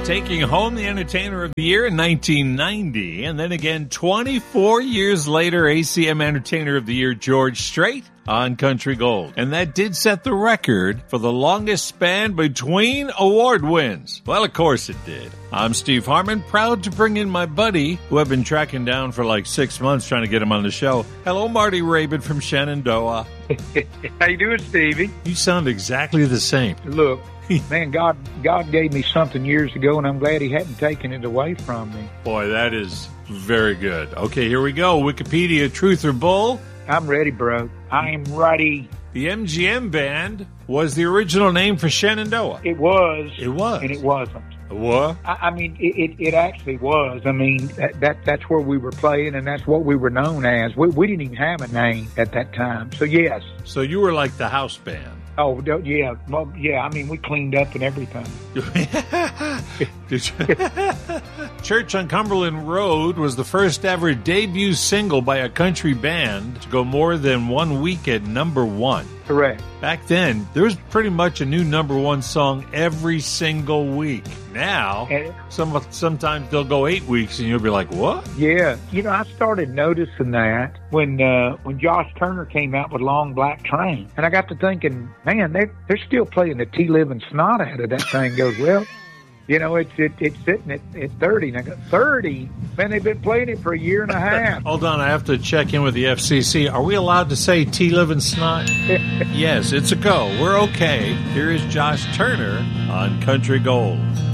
taking home the Entertainer of the Year in 1990, and then again 24 years later, ACM Entertainer of the Year George Strait on Country Gold. And that did set the record for the longest span between award wins. Well, of course it did. I'm Steve Harmon, proud to bring in my buddy, who I've been tracking down for like 6 months trying to get him on the show. Hello, Marty Rabin from Shenandoah. How you doing, Stevie? You sound exactly the same. Look, man, God gave me something years ago, and I'm glad he hadn't taken it away from me. Boy, that is very good. Okay, here we go. Wikipedia, truth or bull? I'm ready, bro. I am ready. The MGM Band was the original name for Shenandoah. It was. It was. And it wasn't. What? I mean, it actually was. I mean, that's where we were playing, and that's what we were known as. We didn't even have a name at that time. So, yes. So you were like the house band. Oh, yeah. Well, yeah, I mean, we cleaned up and everything. Church on Cumberland Road was the first ever debut single by a country band to go more than 1 week at number one. Correct. Back then, there was pretty much a new number one song every single week. Now, sometimes they'll go 8 weeks and you'll be like, what? Yeah. You know, I started noticing that when Josh Turner came out with Long Black Train. And I got to thinking, man, they're still playing the T-Living Snot out of that thing. Goes, well, you know, it's sitting at 30. And I go, 30? Man, they've been playing it for a year and a half. Hold on, I have to check in with the FCC. Are we allowed to say T-Living Snot? Yes, it's a go. We're okay. Here is Josh Turner on Country Gold.